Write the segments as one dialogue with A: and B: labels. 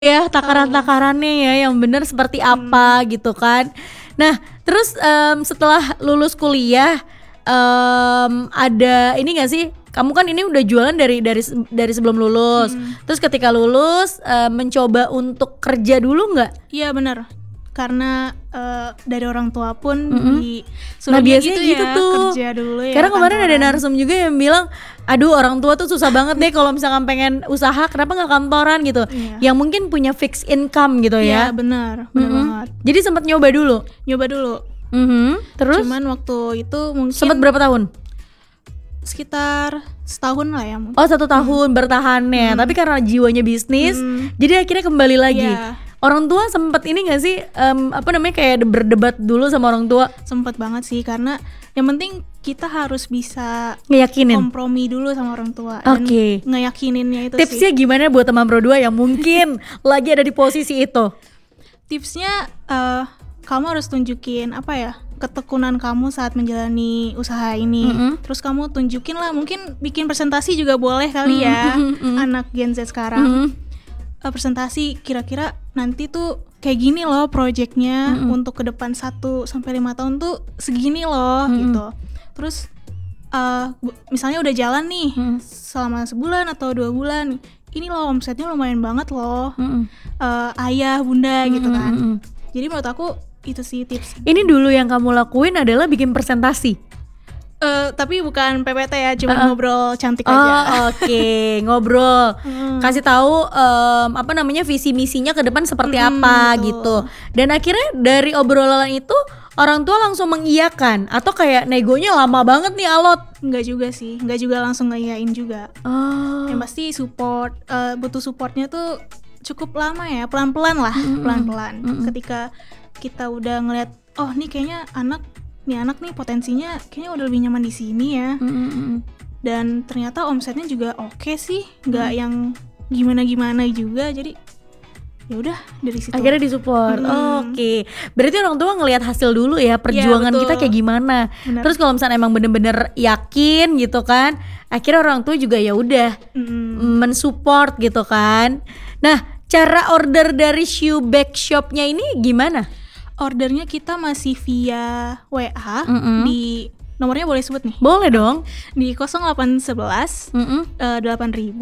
A: ya takaran-takarannya ya yang benar seperti apa gitu kan. Nah terus setelah lulus kuliah ada ini gak sih, kamu kan ini udah jualan dari sebelum lulus, terus ketika lulus mencoba untuk kerja dulu nggak?
B: Iya benar, karena dari orang tua pun
A: Nah biasanya gitu
B: ya,
A: tuh
B: kerja dulu ya.
A: karena kemarin ada
B: kantoran.
A: narsum juga yang bilang, aduh orang tua tuh susah banget deh kalau misalkan pengen usaha, kenapa nggak kantoran gitu, yang mungkin punya fixed income gitu ya.
B: Iya benar banget.
A: Jadi sempat nyoba dulu. Terus
B: Cuman waktu itu mungkin
A: sempat berapa tahun?
B: sekitar setahun lah ya mungkin.
A: Oh 1 tahun bertahannya, tapi karena jiwanya bisnis, jadi akhirnya kembali lagi.
B: Iya.
A: Orang tua sempat ini nggak sih, kayak berdebat dulu sama orang tua?
B: Sempet banget sih, karena yang penting kita harus bisa
A: Ngeyakinin.
B: kompromi dulu sama orang tua.
A: Oke.
B: Dan ngeyakininnya itu
A: Tipsnya
B: sih.
A: gimana buat teman Pro 2 yang mungkin lagi ada di posisi itu?
B: Tipsnya kamu harus tunjukin ketekunan kamu saat menjalani usaha ini. Terus kamu tunjukin lah, mungkin bikin presentasi juga boleh kali ya. Anak Gen Z sekarang presentasi kira-kira nanti tuh kayak gini loh projectnya, untuk ke depan 1-5 tahun tuh segini loh gitu. Terus misalnya udah jalan nih selama sebulan atau 2 bulan, ini loh omsetnya lumayan banget loh. Ayah bunda gitu kan. Jadi menurut aku itu sih tips.
A: Ini dulu yang kamu lakuin adalah bikin presentasi.
B: Tapi bukan PPT ya, cuma ngobrol cantik aja.
A: Oh oke, ngobrol, kasih tahu visi misinya ke depan seperti apa
B: betul.
A: gitu. Dan akhirnya dari obrolan itu orang tua langsung mengiyakan atau kayak negonya lama banget nih alot?
B: Enggak juga langsung ngeyain juga. Yang pasti support, butuh supportnya tuh cukup lama ya, pelan-pelan lah, pelan-pelan. Ketika kita udah ngeliat, oh nih kayaknya anak nih potensinya kayaknya udah lebih nyaman di sini ya. Dan ternyata omsetnya juga oke sih, nggak yang gimana juga. Jadi ya udah dari situ
A: akhirnya disupport. Oke. Berarti orang tua ngelihat hasil dulu ya, perjuangan
B: betul.
A: kita kayak gimana.
B: Bener.
A: Terus kalau misalnya emang bener-bener yakin gitu kan, akhirnya orang tua juga ya udah mensupport gitu kan. Nah cara order dari Shoe Bag Shop-nya ini gimana?
B: Ordernya kita masih via WA di nomornya boleh sebut nih?
A: Boleh dong.
B: Di 0811 8000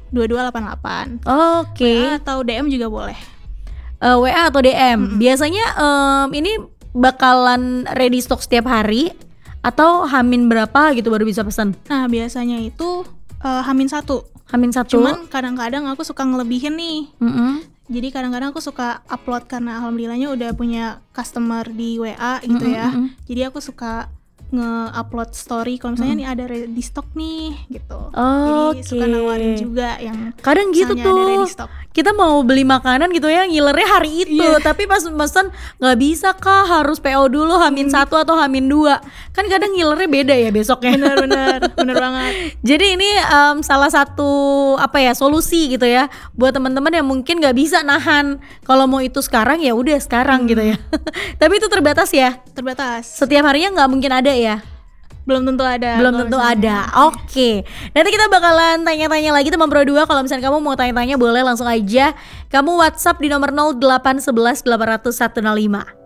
B: 2288.
A: Oke.
B: WA atau DM juga boleh.
A: WA atau DM. Biasanya ini bakalan ready stock setiap hari atau hamin berapa gitu baru bisa pesan?
B: Nah biasanya itu hamin 1.
A: Hamin 1.
B: Cuman kadang-kadang aku suka ngelebihin nih. Jadi kadang-kadang aku suka upload karena alhamdulillahnya udah punya customer di WA gitu ya. Jadi aku suka nge-upload story kalau misalnya nih ada ready stock nih gitu. Jadi suka nawarin juga yang
A: kadang gitu
B: misalnya ada
A: tuh
B: ready stock.
A: kita mau beli makanan gitu ya, ngilernya hari itu, tapi pas pesan nggak bisa kah, harus PO dulu hamin 1 atau hamin 2, kan kadang ngilernya beda ya besoknya.
B: Bener banget.
A: Jadi ini salah satu solusi gitu ya buat teman-teman yang mungkin nggak bisa nahan, kalau mau itu sekarang ya udah sekarang gitu ya. Tapi itu terbatas ya,
B: Terbatas.
A: setiap harinya nggak mungkin ada ya.
B: Belum tentu ada.
A: Belum tentu ada. Oke. Nanti kita bakalan tanya-tanya lagi teman Pro 2. Kalau misalnya kamu mau tanya-tanya boleh langsung aja kamu WhatsApp di nomor 0811 800 105.